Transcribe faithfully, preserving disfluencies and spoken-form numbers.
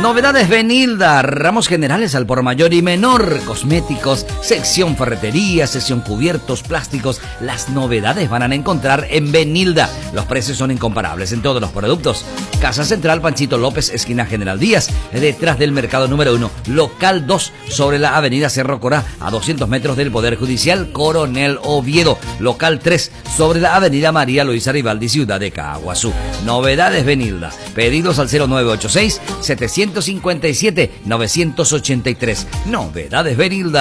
Novedades Benilda, ramos generales al por mayor y menor, cosméticos, sección ferretería, sección cubiertos, plásticos. Las novedades van a encontrar en Benilda. Los precios son incomparables en todos los productos. Casa Central Panchito López, esquina General Díaz, detrás del Mercado número uno, local dos, sobre la avenida Cerro Corá, a doscientos metros del Poder Judicial Coronel Oviedo. Local tres, sobre la avenida María Luisa Rivaldi, ciudad de Caguazú. Novedades Benilda. Pedidos al cero nueve ocho seis, siete cinco siete, nueve ocho tres. Novedades Benilda.